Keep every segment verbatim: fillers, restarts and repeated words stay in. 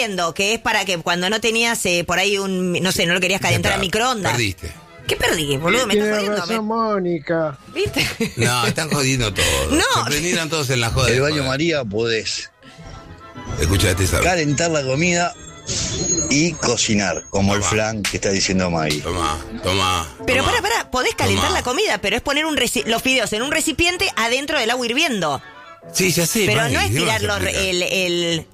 hirviendo, que es para que cuando no tenías eh, por ahí un, no sé, no lo querías calentar a microondas. Perdiste. ¿Qué perdí, boludo? Me estás Tiene jodiendo. razón, me- Mónica. ¿Viste? No, están jodiendo todos. No. Se prendieron todos en la joda. El de baño joder. María podés Escuchaste esa. calentar la comida y cocinar, como el Toma. flan que está diciendo Maggie. Toma, toma. Pero toma. para, para, podés calentar Tomá. la comida, pero es poner un reci- los fideos en un recipiente adentro del agua hirviendo. Sí, ya sé. Pero Maggie, no es ¿qué vas a tirarlo explicar? el, el...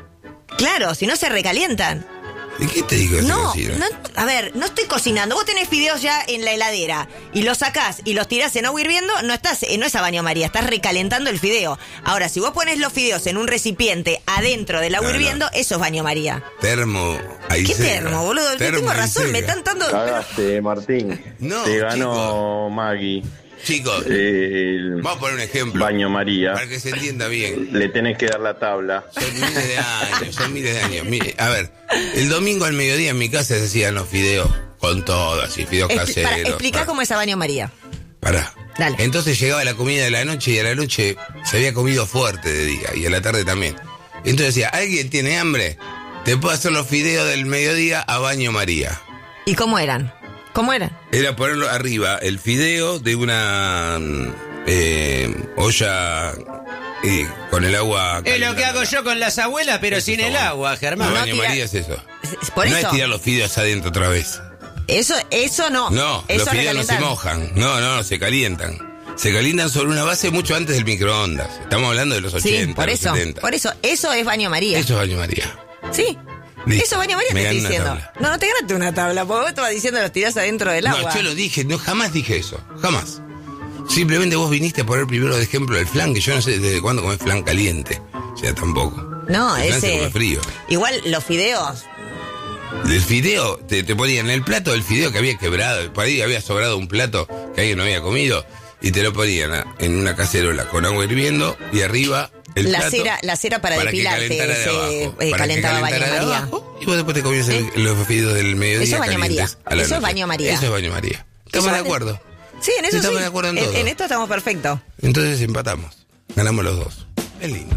Claro, si no se recalientan. ¿Y qué te digo? No, esa cocina? no, a ver, no estoy cocinando. Vos tenés fideos ya en la heladera y los sacás y los tirás en agua hirviendo, no estás, eh, no es a baño María, estás recalentando el fideo. Ahora, si vos pones los fideos en un recipiente adentro del agua No, no. hirviendo, eso es baño María. Termo. Ahí ¿Qué seca. termo, boludo? Yo Termo tengo ahí razón, me seca. están dando... Cagaste, Martín. No, Te ganó Maggie. Chicos, El vamos a poner un ejemplo. baño María. Para que se entienda bien. Le tenés que dar la tabla. Son miles de años, son miles de años. Mire, a ver, el domingo al mediodía en mi casa se hacían los fideos con todo, así, fideos Expli- caseros. para, explicar Pará, cómo es a baño María. pará. Dale. Entonces llegaba la comida de la noche y a la noche se había comido fuerte de día y a la tarde también. Entonces decía, ¿alguien tiene hambre? Te puedo hacer los fideos del mediodía a baño María. ¿Y cómo eran? ¿Cómo eran? Era ponerlo arriba, el fideo de una mm, eh, olla eh, con el agua. Es lo que hago yo con las abuelas, pero Eso sin está el bueno. agua, El Germán. No, baño tira- María es eso. Es- Por no eso, es tirar los fideos adentro otra vez. eso, eso no. No, eso los fideos no se recalentar. mojan. No, no, no, se calientan. Se calientan sobre una base mucho antes del microondas. Estamos hablando de los ochenta, Sí, por los eso, setenta. por eso, eso es baño María. Eso es baño María. Sí. Listo. Eso, baño María, Me te estoy gané una diciendo. tabla. No, no te ganaste una tabla, porque vos estabas diciendo los tirás adentro del agua. No, yo lo dije, no, jamás dije eso. Jamás. Simplemente vos viniste a poner primero de ejemplo el flan, que yo no sé desde cuándo comés flan caliente. O sea, tampoco. No, El flan se ese. come frío. Igual los fideos. El fideo, te, te ponían el plato del fideo que había quebrado, por ahí había sobrado un plato que alguien no había comido, y te lo ponían a- en una cacerola con agua hirviendo, y arriba el La plato. cera, la cera para, que depilarte calentara de se abajo, eh, para que calentaba baño calentara de María. abajo, y vos después te comías el- los fideos del mediodía. Eso es baño María. calientes a la Eso es noche. baño María. Eso es baño María. Estamos Eso de es- acuerdo. Sí, en eso Estamos sí. de acuerdo en en, todo. en esto estamos perfectos. Entonces empatamos. Ganamos los dos. Es lindo.